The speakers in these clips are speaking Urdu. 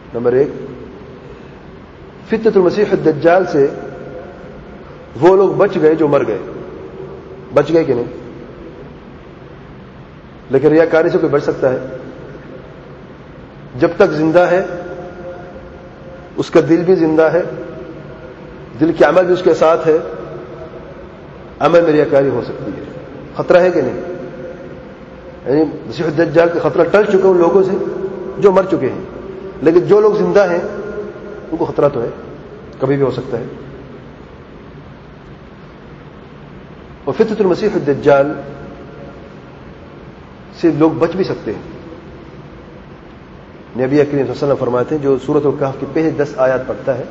نمبر 1، فتنۃ المسیح الدجال سے وہ لوگ بچ گئے جو مر گئے. بچ گئے کہ نہیں؟ لیکن ریاکاری سے کوئی بچ سکتا ہے؟ جب تک زندہ ہے اس کا دل بھی زندہ ہے، دل کے عمل بھی اس کے ساتھ ہے، عمل میں ریاکاری ہو سکتی ہے. خطرہ ہے کہ نہیں؟ یعنی مسیح الدجال کا خطرہ ٹل چکا ان لوگوں سے جو مر چکے ہیں، لیکن جو لوگ زندہ ہیں ان کو خطرہ تو ہے، کبھی بھی ہو سکتا ہے. اور فتنۃ المسیح الدجال سے لوگ بچ بھی سکتے ہیں. نبی کریم صلی اللہ علیہ وسلم فرماتے ہیں جو سورۃ الکہف کی پہلی 10 آیات پڑھتا ہے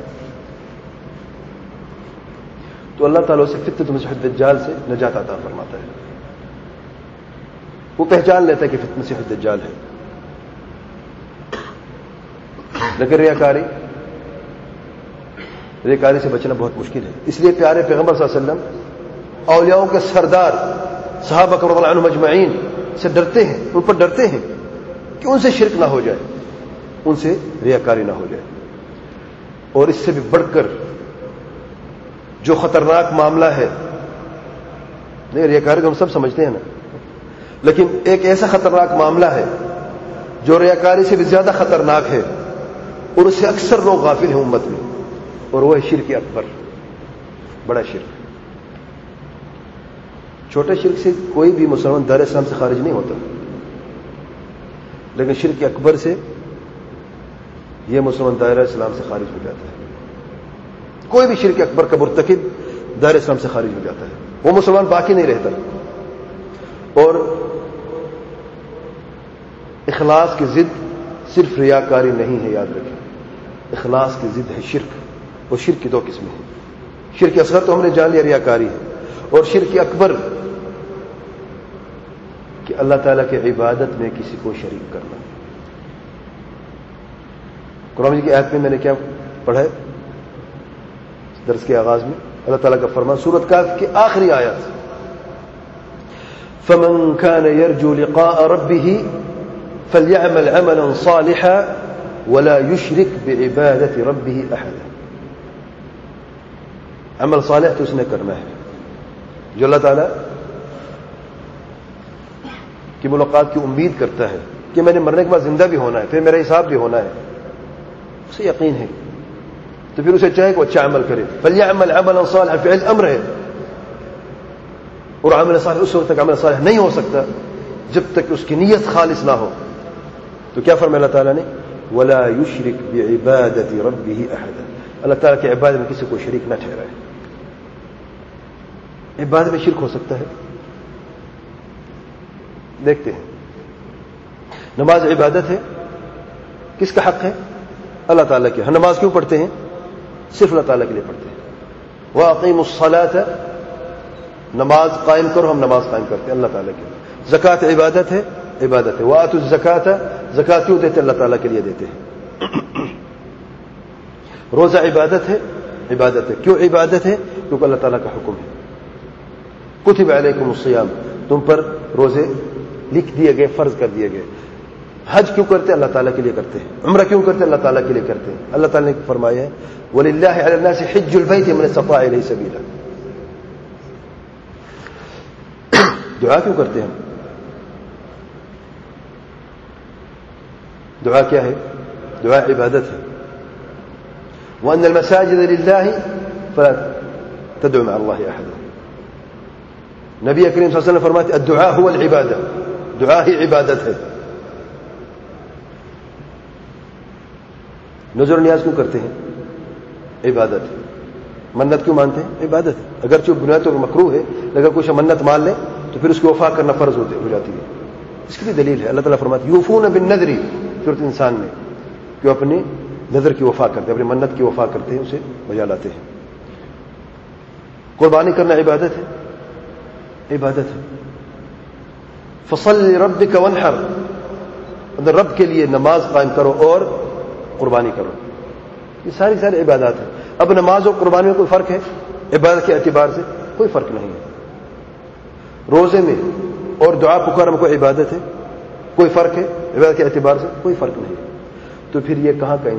تو اللہ تعالیٰ سے فتنۃ المسیح الدجال سے نجات عطا فرماتا ہے. وہ پہچان لیتا ہے کہ فتنۃ المسیح الدجال ہے. لیکن ریاکاری سے بچنا بہت مشکل ہے. اس لیے پیارے پیغمبر صلی اللہ علیہ وسلم اولیاءوں کے سردار صحابہ رضی اللہ عنہم اجمعین سے ڈرتے ہیں، ان پر ڈرتے ہیں کہ ان سے شرک نہ ہو جائے، ان سے ریاکاری نہ ہو جائے. اور اس سے بھی بڑھ کر جو خطرناک معاملہ ہے، نہیں ریاکاری کو ہم سب سمجھتے ہیں نا، لیکن ایک ایسا خطرناک معاملہ ہے جو ریاکاری سے بھی زیادہ خطرناک ہے اور اس سے اکثر لوگ غافل ہیں امت میں، اور وہ ہے شرک اکبر، بڑا شرک. چھوٹے شرک سے کوئی بھی مسلمان دار اسلام سے خارج نہیں ہوتا، لیکن شرک اکبر سے یہ مسلمان دائرہ اسلام سے خارج ہو جاتا ہے. کوئی بھی شرک اکبر کا مرتکب دائرہ اسلام سے خارج ہو جاتا ہے، وہ مسلمان باقی نہیں رہتا. اور اخلاص کی ضد صرف ریاکاری نہیں ہے، یاد رکھیں. اخلاص کی ضد ہے شرک، اور شرک کی 2 قسمیں ہیں. شرک اصغر تو ہم نے جان لیا ریاکاری ہے، اور شرک اکبر کہ اللہ تعالیٰ کی عبادت میں کسی کو شریک کرنا. قرآن مجید کی آیت میں نے کیا پڑھا ہے درس کے آغاز میں؟ اللہ تعالیٰ کا فرمان سورۃ کہف کی آخری آیت، فَمَنْ كَانَ يَرْجُو لِقَاءَ رَبِّهِ فَلْيَعْمَلْ عَمَلًا صَالِحًا وَلَا يُشْرِكْ بِعِبَادَةِ رَبِّهِ أَحَدًا. عمل صالح تو اس نے کرنا ہے جو اللہ تعالیٰ کی ملاقات کی امید کرتا ہے کہ میں نے مرنے کے بعد زندہ بھی ہونا ہے، پھر میرا حساب بھی ہونا ہے، اسے یقین ہے، تو پھر اسے چاہے کہ وہ اچھا عمل کرے. فَلْيَعْمَلْ عَمَلًا صَالِحًا فعل امر ہے، اور عمل صالح اس وقت تک عمل صالح نہیں ہو سکتا جب تک اس کی نیت خالص نہ ہو. تو کیا فرمایا اللہ تعالیٰ نے؟ وَلَا يُشْرِكْ بِعِبَادَةِ رَبِّهِ أَحَدًا. اللہ تعالیٰ کی عبادت میں کسی کو شریک نہ ٹھہرائے. عبادت میں شرک ہو سکتا ہے؟ دیکھتے ہیں. نماز عبادت ہے، کس کا حق ہے؟ اللہ تعالیٰ کے. ہم نماز کیوں پڑھتے ہیں؟ صرف اللہ تعالیٰ کے لیے پڑھتے ہیں. وَأَقِيمُوا الصَّلَاةَ، نماز قائم کرو، ہم نماز قائم کرتے ہیں اللہ تعالیٰ کے لیے. زکوٰۃ عبادت ہے، عبادت ہے. وَآتُوا الزَّكَاةَ، زکوٰۃ کیوں دیتے ہیں؟ اللہ تعالیٰ کے لیے دیتے ہیں. روزہ عبادت ہے، عبادت ہے. کیوں عبادت ہے؟ کیونکہ اللہ تعالیٰ کا حکم ہے. کتب علیکم الصیام، تم پر روزے لکھ دیے گئے، فرض کر دیے گئے. حج کیوں کرتے ہیں؟ اللہ تعالیٰ کے لیے کرتے ہیں. عمرہ کیوں کرتے ہیں؟ اللہ تعالیٰ کے لیے کرتے ہیں. اللہ تعالیٰ نے فرمایا ہے وَلِلَّهِ عَلَى النَّاسِ حِجُّ الْبَيْتِ مَنِ اسْتَطَاعَ إِلَيْهِ سَبِيلًا. دعا کیوں کرتے ہیں؟ دعا کیا ہے؟ دعا عبادت ہے. وَأَنَّ الْمَسَاجِدَ لِلَّهِ فَلَا تَدْعُوا مَعَ اللَّهِ أَحَدًا. نبی کریم صلی اللہ علیہ وسلم فرماتے الدعاء هو العبادہ، دعا ہی عبادت ہے. نذر و نیاز کیوں کرتے ہیں؟ عبادت ہے. منت کیوں مانتے ہیں؟ عبادت ہے. اگرچہ بنیاد طور پر مکروہ ہے، لیکن کچھ منت مان لیں تو پھر اس کی وفا کرنا فرض ہو جاتی ہے. اس کی بھی دلیل ہے. اللہ تعالیٰ فرماتے یوفون بالنذر، صورت انسان میں، کہ اپنی نظر کی وفا کرتے ہیں، اپنی منت کی وفا کرتے ہیں، اسے بجا لاتے ہیں. قربانی کرنا عبادت ہے، عبادت ہے. فصل لربک وانحر، رب کے لیے نماز قائم کرو اور قربانی کرو. یہ ساری عبادات ہیں. اب نماز اور قربانی میں کوئی فرق ہے؟ عبادت کے اعتبار سے کوئی فرق نہیں ہے. روزے میں اور دعا پکارنے میں کوئی عبادت ہے؟ کوئی فرق ہے؟ عبادت کے اعتبار سے کوئی فرق نہیں ہے. تو پھر یہ کہاں کا